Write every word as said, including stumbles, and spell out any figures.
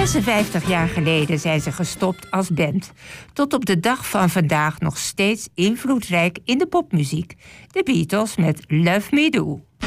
zesenvijftig jaar geleden zijn ze gestopt als band. Tot op de dag van vandaag nog steeds invloedrijk in de popmuziek. De Beatles met Love Me Do.